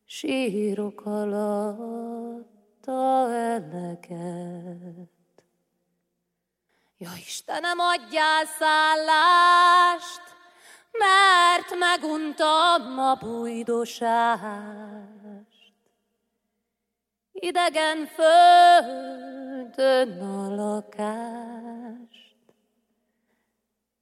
sírok alatta eleget. Ja, Istenem, adjál szállást, mert meguntam a bújdosást. Idegen földön a lakást,